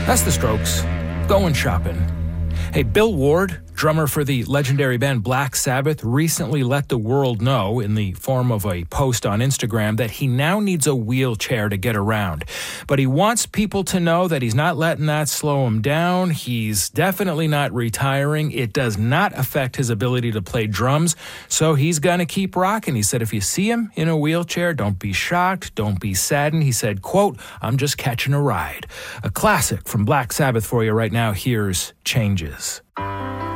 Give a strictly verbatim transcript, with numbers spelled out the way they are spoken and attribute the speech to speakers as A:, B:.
A: That's the Strokes. Going shopping. Hey, Bill Ward, drummer for the legendary band Black Sabbath, recently let the world know in the form of a post on Instagram that he now needs a wheelchair to get around. But he wants people to know that he's not letting that slow him down. He's definitely not retiring. It does not affect his ability to play drums, so he's going to keep rocking. He said, if you see him in a wheelchair, don't be shocked, don't be saddened. He said, quote, I'm just catching a ride. A classic from Black Sabbath for you right now. Here's Changes.